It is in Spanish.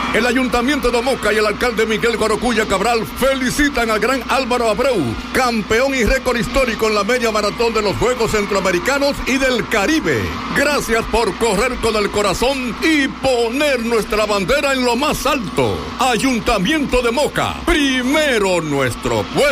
El Ayuntamiento de Moca y el alcalde Miguel Guarocuya Cabral felicitan al gran Álvaro Abreu, campeón y récord histórico en la media maratón de los Juegos Centroamericanos y del Caribe. Gracias por correr con el corazón y poner nuestra bandera en lo más alto. Ayuntamiento de Moca, primero nuestro pueblo.